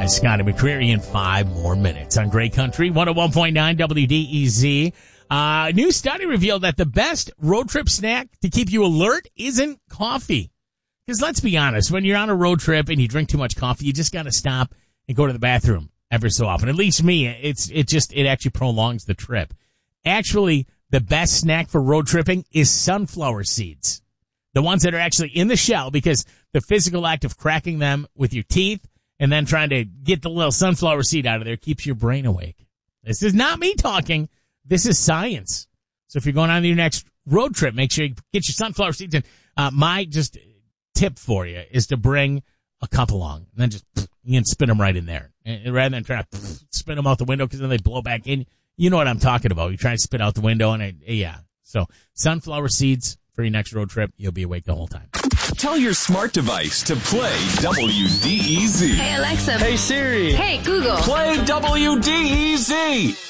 Scotty McCreery in 5 more minutes on Great Country 101.9 WDEZ. New study revealed that the best road trip snack to keep you alert isn't coffee. Because let's be honest, when you're on a road trip and you drink too much coffee, you just got to stop and go to the bathroom every so often. At least me, it actually prolongs the trip. Actually, the best snack for road tripping is sunflower seeds. The ones that are actually in the shell, because the physical act of cracking them with your teeth and then trying to get the little sunflower seed out of there keeps your brain awake. This is not me talking. This is science. So if you're going on your next road trip, make sure you get your sunflower seeds in. My just tip for you is to bring a cup along and then just you can spin them right in there. And rather than trying to spin them out the window because then they blow back in. You know what I'm talking about. You try to spit out the window and yeah. So sunflower seeds for your next road trip. You'll be awake the whole time. Tell your smart device to play WDEZ. Hey, Alexa. Hey, Siri. Hey, Google. Play WDEZ.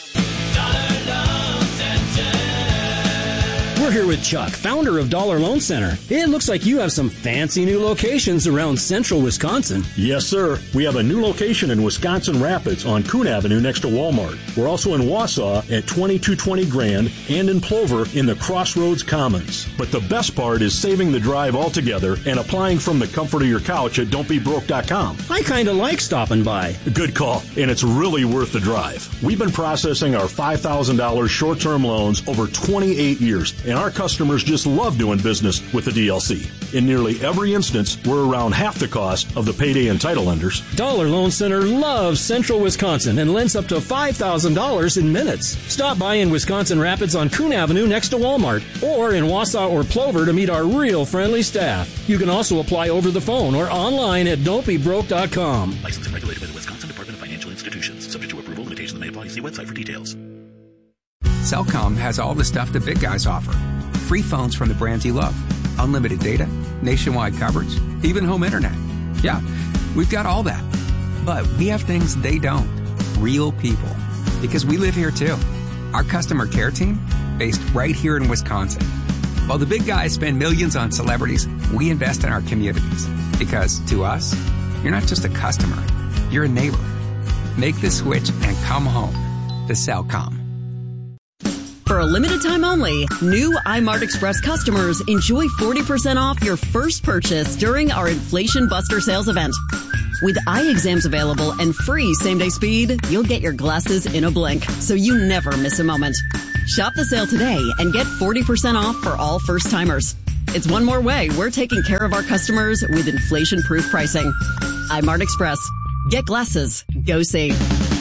We're here with Chuck, founder of Dollar Loan Center. It looks like you have some fancy new locations around central Wisconsin. Yes, sir. We have a new location in Wisconsin Rapids on Coon Avenue next to Walmart. We're also in Wausau at 2220 Grand and in Plover in the Crossroads Commons. But the best part is saving the drive altogether and applying from the comfort of your couch at don'tbebroke.com. I kind of like stopping by. Good call, and it's really worth the drive. We've been processing our $5,000 short-term loans over 28 years, and our customers just love doing business with the DLC. In nearly every instance, we're around half the cost of the payday and title lenders. Dollar Loan Center loves central Wisconsin and lends up to $5,000 in minutes. Stop by in Wisconsin Rapids on Coon Avenue next to Walmart, or in Wausau or Plover to meet our real friendly staff. You can also apply over the phone or online at don'tbebroke.com. Licensed and regulated by the Wisconsin Department of Financial Institutions. Subject to approval, limitations may apply. See website for details. Cellcom has all the stuff the big guys offer. Free phones from the brands you love. Unlimited data, nationwide coverage, even home internet. Yeah, we've got all that. But we have things they don't. Real people. Because we live here too. Our customer care team, based right here in Wisconsin. While the big guys spend millions on celebrities, we invest in our communities. Because to us, you're not just a customer, you're a neighbor. Make the switch and come home to Cellcom. For a limited time only, new iMart Express customers enjoy 40% off your first purchase during our Inflation Buster sales event. With eye exams available and free same-day speed, you'll get your glasses in a blink, so you never miss a moment. Shop the sale today and get 40% off for all first-timers. It's one more way we're taking care of our customers with inflation-proof pricing. iMart Express. Get glasses. Go see.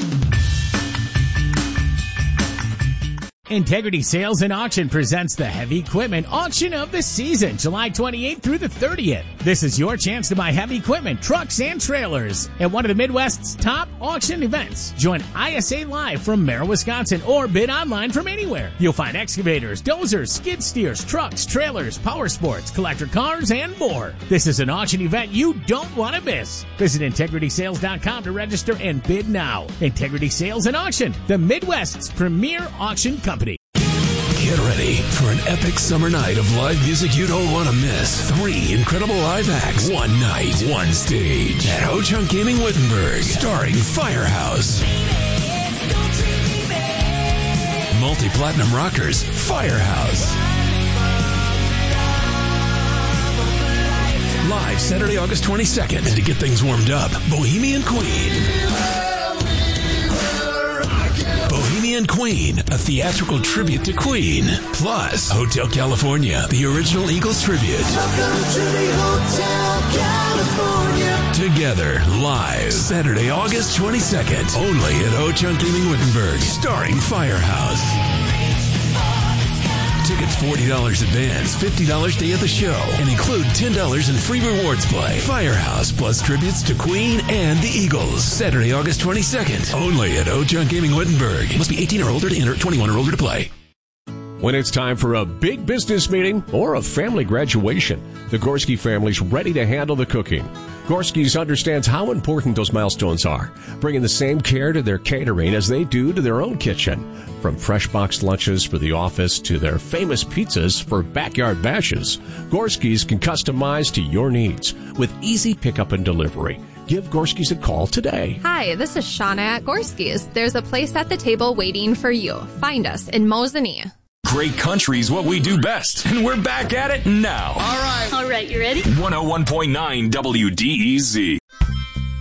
Integrity Sales and Auction presents the Heavy Equipment Auction of the Season, July 28th through the 30th. This is your chance to buy heavy equipment, trucks, and trailers at one of the Midwest's top auction events. Join ISA Live from Merrill, Wisconsin, or bid online from anywhere. You'll find excavators, dozers, skid steers, trucks, trailers, power sports, collector cars, and more. This is an auction event you don't want to miss. Visit IntegritySales.com to register and bid now. Integrity Sales and Auction, the Midwest's premier auction company. Get ready for an epic summer night of live music you don't want to miss. 3 incredible live acts, one night, one stage at Ho-Chunk Gaming Wittenberg, starring Firehouse. Multi-platinum rockers, Firehouse. Live Saturday, August 22nd. And to get things warmed up, Bohemian Queen. Bohemian Queen, a theatrical tribute to Queen. Plus, Hotel California, the original Eagles tribute. Welcome to the Hotel California. Together, live, Saturday, August 22nd. Only at Ho-Chunk Gaming Wittenberg, starring Firehouse. Tickets $40 advance, $50 day of the show, and include $10 in free rewards play. Firehouse plus tributes to Queen and the Eagles. Saturday, August 22nd. Only at Ho-Chunk Gaming Wittenberg. Must be 18 or older to enter, 21 or older to play. When it's time for a big business meeting or a family graduation, the Gorski family's ready to handle the cooking. Gorski's understands how important those milestones are, bringing the same care to their catering as they do to their own kitchen. From fresh boxed lunches for the office to their famous pizzas for backyard bashes, Gorski's can customize to your needs with easy pickup and delivery. Give Gorski's a call today. Hi, this is Shauna at Gorski's. There's a place at the table waiting for you. Find us in Mosinee. Great country's what we do best, and we're back at it now. All right, you ready? 101.9 WDEZ.